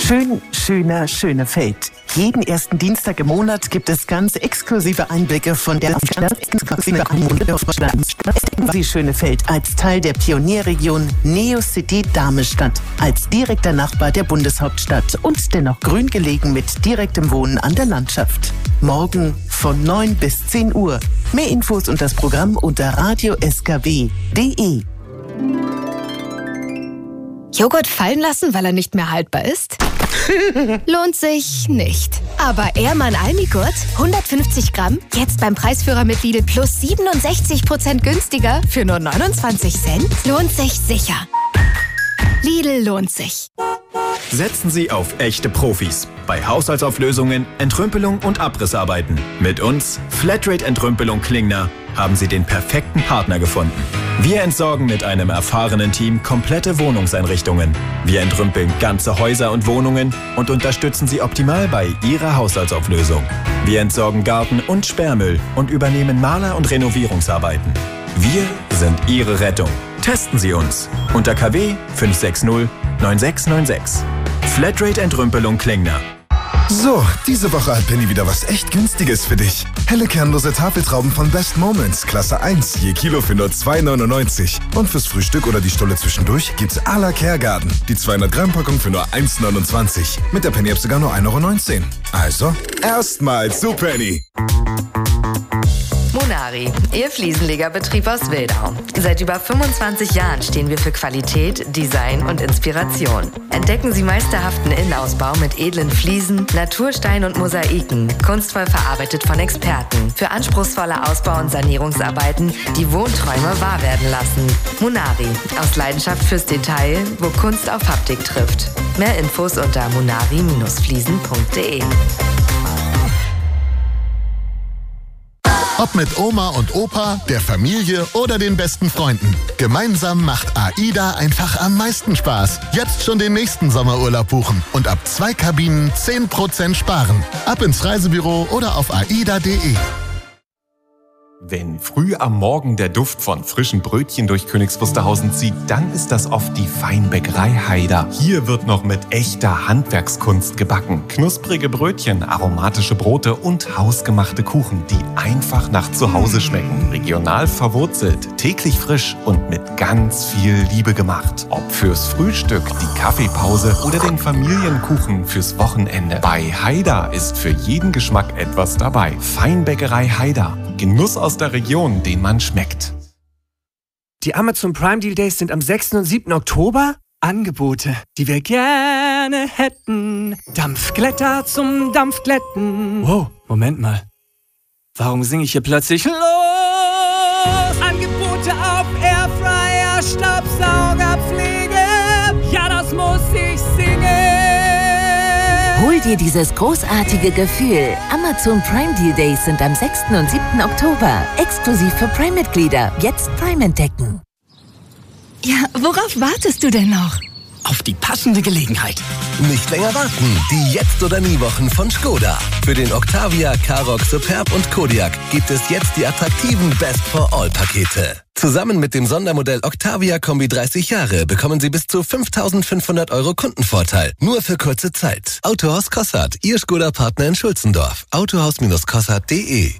Schönefeld. Jeden ersten Dienstag im Monat gibt es ganz exklusive Einblicke von der Schönefeld als Teil der Pionierregion Neocity Darmestadt, als direkter Nachbar der Bundeshauptstadt und dennoch grün gelegen mit direktem Wohnen an der Landschaft. Morgen von 9 bis 10 Uhr. Mehr Infos und das Programm unter radioskw.de. Joghurt fallen lassen, weil er nicht mehr haltbar ist? Lohnt sich nicht. Aber Ehrmann Almigurt, 150 Gramm, jetzt beim Preisführer mit Lidl plus 67% günstiger für nur 29 Cent? Lohnt sich sicher. Lidl lohnt sich. Setzen Sie auf echte Profis. Bei Haushaltsauflösungen, Entrümpelung und Abrissarbeiten. Mit uns, Flatrate Entrümpelung Klingner, haben Sie den perfekten Partner gefunden. Wir entsorgen mit einem erfahrenen Team komplette Wohnungseinrichtungen. Wir entrümpeln ganze Häuser und Wohnungen und unterstützen Sie optimal bei Ihrer Haushaltsauflösung. Wir entsorgen Garten- und Sperrmüll und übernehmen Maler- und Renovierungsarbeiten. Wir sind Ihre Rettung. Testen Sie uns unter KW 560 9696. Flatrate Entrümpelung Klingner. So, diese Woche hat Penny wieder was echt Günstiges für dich. Helle kernlose Tafeltrauben von Best Moments, Klasse 1, je Kilo für nur 2,99. Und fürs Frühstück oder die Stulle zwischendurch gibt's à la Kergarten. Die 200 Gramm Packung für nur 1,29. Mit der Penny-App sogar nur 1,19 €. Also, erstmal zu Penny. Monari, Ihr Fliesenlegerbetrieb aus Wildau. Seit über 25 Jahren stehen wir für Qualität, Design und Inspiration. Entdecken Sie meisterhaften Innenausbau mit edlen Fliesen, Naturstein und Mosaiken, kunstvoll verarbeitet von Experten. Für anspruchsvolle Ausbau- und Sanierungsarbeiten, die Wohnträume wahr werden lassen. Monari, aus Leidenschaft fürs Detail, wo Kunst auf Haptik trifft. Mehr Infos unter monari-fliesen.de. Ob mit Oma und Opa, der Familie oder den besten Freunden. Gemeinsam macht AIDA einfach am meisten Spaß. Jetzt schon den nächsten Sommerurlaub buchen und ab 2 Kabinen 10% sparen. Ab ins Reisebüro oder auf aida.de. Wenn früh am Morgen der Duft von frischen Brötchen durch Königs Wusterhausen zieht, dann ist das oft die Feinbäckerei Haider. Hier wird noch mit echter Handwerkskunst gebacken. Knusprige Brötchen, aromatische Brote und hausgemachte Kuchen, die einfach nach Zuhause schmecken. Regional verwurzelt, täglich frisch und mit ganz viel Liebe gemacht. Ob fürs Frühstück, die Kaffeepause oder den Familienkuchen fürs Wochenende. Bei Haider ist für jeden Geschmack etwas dabei. Feinbäckerei Haider. Genuss aus der Region, den man schmeckt. Die Amazon Prime Deal Days sind am 6. und 7. Oktober. Angebote, die wir gerne hätten. Dampfglätter zum Dampfglätten. Wow, Moment mal. Warum singe ich hier plötzlich los? Angebote auf Airfryer, Staubsaugerpflege. Ja, das muss ich singen. Hol dir dieses großartige Gefühl. Amazon Prime Deal Days sind am 6. und 7. Oktober. Exklusiv für Prime-Mitglieder. Jetzt Prime entdecken. Ja, worauf wartest du denn noch? Auf die passende Gelegenheit. Nicht länger warten. Die Jetzt- oder Nie-Wochen von Skoda. Für den Octavia, Karoq, Superb und Kodiaq gibt es jetzt die attraktiven Best-for-All-Pakete. Zusammen mit dem Sondermodell Octavia Kombi 30 Jahre bekommen Sie bis zu 5.500 € Kundenvorteil. Nur für kurze Zeit. Autohaus Kossart, Ihr Skoda-Partner in Schulzendorf. Autohaus-kossart.de.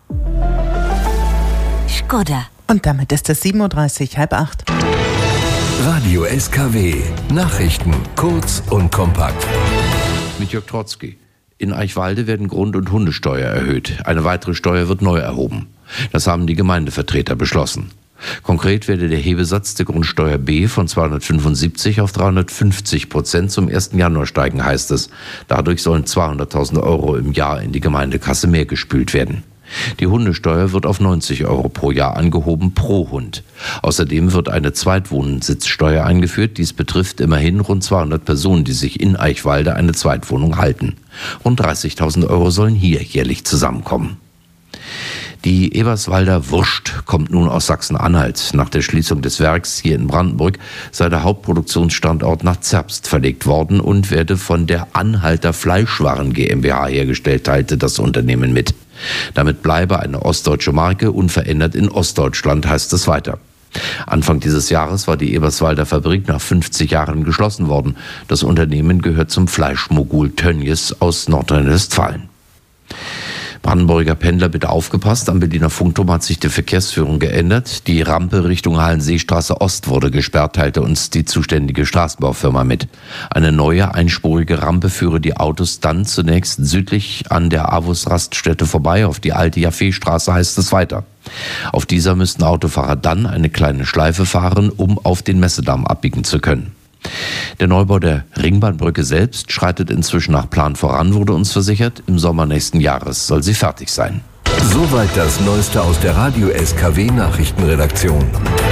Skoda. Und damit ist es 7:30 Uhr, 7:30. Radio SKW. Nachrichten kurz und kompakt. Mit Jörg Trotzki. In Eichwalde werden Grund- und Hundesteuer erhöht. Eine weitere Steuer wird neu erhoben. Das haben die Gemeindevertreter beschlossen. Konkret werde der Hebesatz der Grundsteuer B von 275 auf 350% zum 1. Januar steigen, heißt es. Dadurch sollen 200.000 € im Jahr in die Gemeindekasse mehr gespült werden. Die Hundesteuer wird auf 90 € pro Jahr angehoben pro Hund. Außerdem wird eine Zweitwohnsitzsteuer eingeführt. Dies betrifft immerhin rund 200 Personen, die sich in Eichwalde eine Zweitwohnung halten. Rund 30.000 € sollen hier jährlich zusammenkommen. Die Eberswalder Wurst kommt nun aus Sachsen-Anhalt. Nach der Schließung des Werks hier in Brandenburg sei der Hauptproduktionsstandort nach Zerbst verlegt worden und werde von der Anhalter Fleischwaren GmbH hergestellt, teilte das Unternehmen mit. Damit bleibe eine ostdeutsche Marke unverändert in Ostdeutschland, heißt es weiter. Anfang dieses Jahres war die Eberswalder Fabrik nach 50 Jahren geschlossen worden. Das Unternehmen gehört zum Fleischmogul Tönnies aus Nordrhein-Westfalen. Brandenburger Pendler, bitte aufgepasst, am Berliner Funkturm hat sich die Verkehrsführung geändert. Die Rampe Richtung Hallenseestraße Ost wurde gesperrt, teilte uns die zuständige Straßenbaufirma mit. Eine neue einspurige Rampe führe die Autos dann zunächst südlich an der Avus-Raststätte vorbei, auf die alte Jaffe-Straße heißt es weiter. Auf dieser müssten Autofahrer dann eine kleine Schleife fahren, um auf den Messedamm abbiegen zu können. Der Neubau der Ringbahnbrücke selbst schreitet inzwischen nach Plan voran, wurde uns versichert. Im Sommer nächsten Jahres soll sie fertig sein. Soweit das Neueste aus der Radio SKW Nachrichtenredaktion.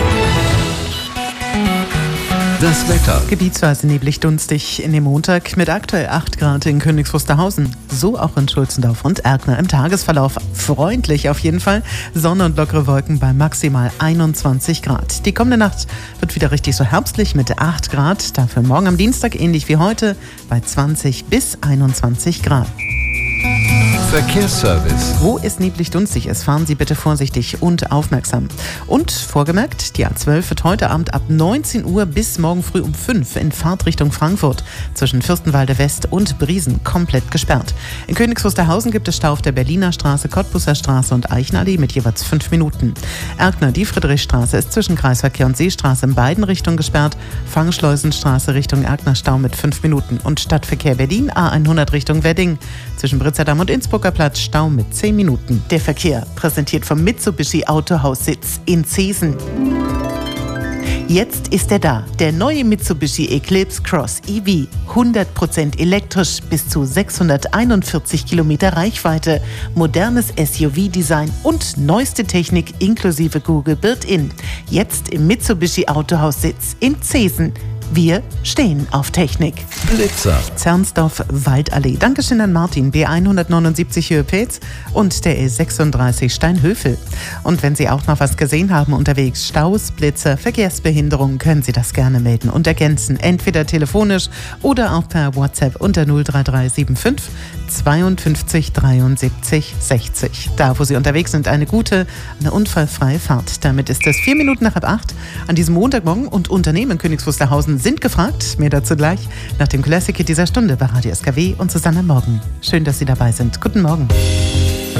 Das Wetter. Gebietsweise neblig dunstig in dem Montag mit aktuell 8 Grad in Königs Wusterhausen. So auch in Schulzendorf und Erkner. Im Tagesverlauf freundlich auf jeden Fall. Sonne und lockere Wolken bei maximal 21 Grad. Die kommende Nacht wird wieder richtig so herbstlich mit 8 Grad. Dafür morgen am Dienstag ähnlich wie heute bei 20 bis 21 Grad. Verkehrsservice. Wo es neblig dunstig ist, fahren Sie bitte vorsichtig und aufmerksam. Und vorgemerkt, die A12 wird heute Abend ab 19 Uhr bis morgen früh um 5 in Fahrtrichtung Frankfurt zwischen Fürstenwalde West und Briesen komplett gesperrt. In Königs Wusterhausen gibt es Stau auf der Berliner Straße, Cottbuser Straße und Eichenallee mit jeweils 5 Minuten. Erkner, die Friedrichstraße ist zwischen Kreisverkehr und Seestraße in beiden Richtungen gesperrt. Fangschleusenstraße Richtung Erkner Stau mit 5 Minuten. Und Stadtverkehr Berlin A100 Richtung Wedding zwischen Britzerdamm und Innsbrucker Platz Stau mit 10 Minuten. Der Verkehr präsentiert vom Mitsubishi Autohaussitz in Zeesen. Jetzt ist er da, der neue Mitsubishi Eclipse Cross EV. 100% elektrisch, bis zu 641 Kilometer Reichweite, modernes SUV-Design und neueste Technik inklusive Google Built-In. Jetzt im Mitsubishi Autohaussitz in Zeesen. Wir stehen auf Technik. Blitzer. Zernsdorf Waldallee. Dankeschön an Martin, B179 Höhe-Peetz und der E36 Steinhöfel. Und wenn Sie auch noch was gesehen haben unterwegs, Staus, Blitzer, Verkehrsbehinderung, können Sie das gerne melden und ergänzen. Entweder telefonisch oder auch per WhatsApp unter 03375 52 73 60. Da, wo Sie unterwegs sind, eine unfallfreie Fahrt. Damit ist es 4 Minuten nach 7:30 an diesem Montagmorgen und Unternehmen in Königs Wusterhausen sind gefragt. Mehr dazu gleich nach dem Classic Hit dieser Stunde bei Radio SKW und Susanne Morgen. Schön, dass Sie dabei sind. Guten Morgen.